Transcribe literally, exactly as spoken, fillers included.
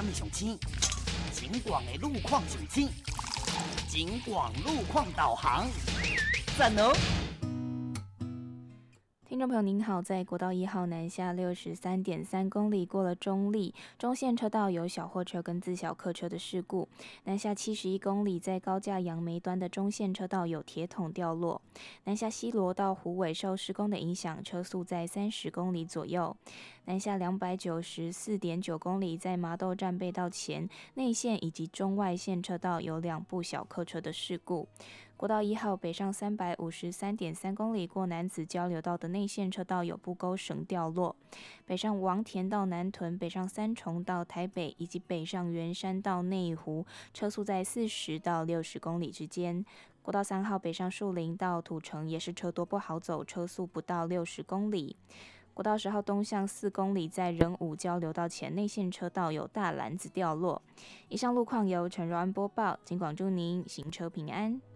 什么上青？景广的路况上青，景广路况导航，赞哦！ 听众朋友您好，在国道一号南下六十三点三公里，过了中立中线车道有小货车跟自小客车的事故。南下七十一公里，在高架杨梅端的中线车道有铁桶掉落。南下西螺到虎尾受施工的影响，车速在三十公里左右。南下两百九十四点九公里，在麻豆站背道前内线以及中外线车道有两部小客车的事故。国道一号北上三百五十三点三公里，过楠梓交流道的内线车道有布钩绳掉落。北上王田到南屯，北上三重到台北，以及北上圆山到内湖，车速在四十到六十公里之间。国道三号北上树林到土城也是车多不好走，车速不到六十公里。国道十号东向四公里，在仁武交流道前内线车道有大篮子掉落。以上路况由陈柔安播报，警广祝您行车平安。